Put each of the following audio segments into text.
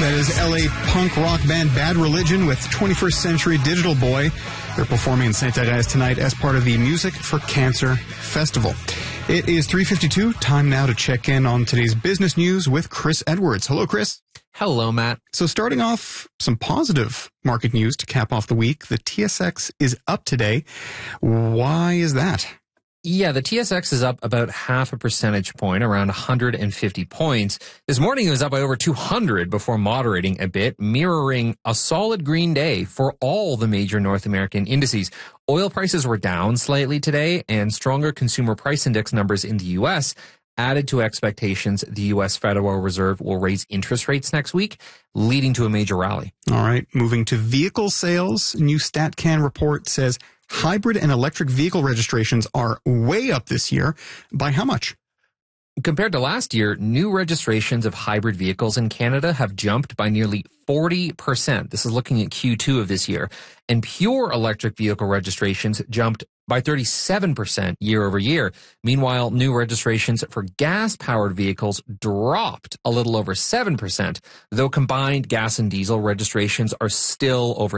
That is LA punk rock band Bad Religion with 21st Century Digital Boy. They're performing in St. Agnes tonight as part of the Music for Cancer Festival. It is 3:52. Time now to check in on today's business news with Chris Edwards. Hello, Chris. Hello, Matt. So starting off, some positive market news to cap off the week. The TSX is up today. Why is that? Yeah, the TSX is up about half a percentage point, around 150 points. This morning it was up by over 200 before moderating a bit, mirroring a solid green day for all the major North American indices. Oil prices were down slightly today, and stronger consumer price index numbers in the U.S. added to expectations the U.S. Federal Reserve will raise interest rates next week, leading to a major rally. All right, moving to vehicle sales. New StatCan report says hybrid and electric vehicle registrations are way up this year. By how much? Compared to last year, new registrations of hybrid vehicles in Canada have jumped by nearly 40%. This is looking at Q2 of this year. And pure electric vehicle registrations jumped by 37% year over year. Meanwhile, new registrations for gas-powered vehicles dropped a little over 7%, though combined gas and diesel registrations are still over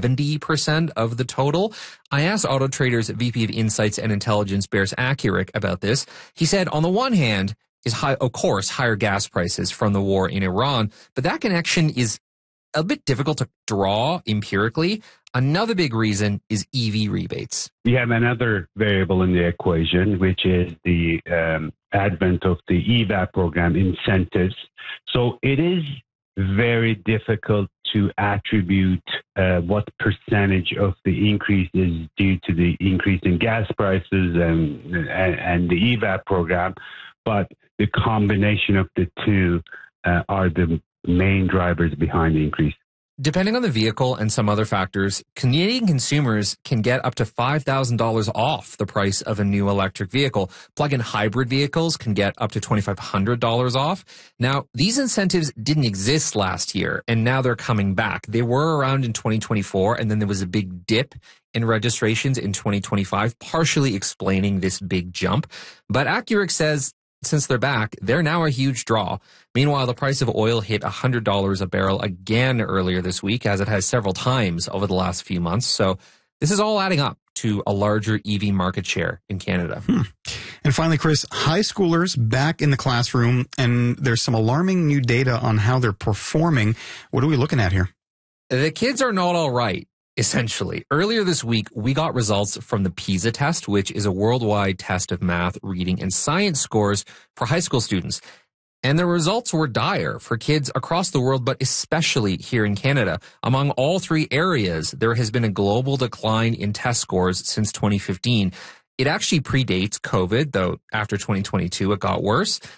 70% of the total. I asked Auto Trader's VP of Insights and Intelligence, Bears Accurate, about this. He said, on the one hand, is of course, higher gas prices from the war in Iran, but that connection is a bit difficult to draw empirically. Another big reason is EV rebates. We have another variable in the equation, which is the advent of the EVAP program incentives. So it is very difficult to attribute what percentage of the increase is due to the increase in gas prices and the EVAP program, but the combination of the two are the main drivers behind the increase. Depending on the vehicle and some other factors, Canadian consumers can get up to $5,000 off the price of a new electric vehicle. Plug-in hybrid vehicles can get up to $2,500 off. Now, these incentives didn't exist last year, and now they're coming back. They were around in 2024, and then there was a big dip in registrations in 2025, partially explaining this big jump. But Accurate says since they're back, they're now a huge draw. Meanwhile, the price of oil hit $100 a barrel again earlier this week, as it has several times over the last few months. So this is all adding up to a larger EV market share in Canada. And finally, Chris, high schoolers back in the classroom, and there's some alarming new data on how they're performing. What are we looking at here? The kids are not all right. Essentially, earlier this week, we got results from the PISA test, which is a worldwide test of math, reading, and science scores for high school students. And the results were dire for kids across the world, but especially here in Canada. Among all three areas, there has been a global decline in test scores since 2015. It actually predates COVID, though after 2022 it got worse.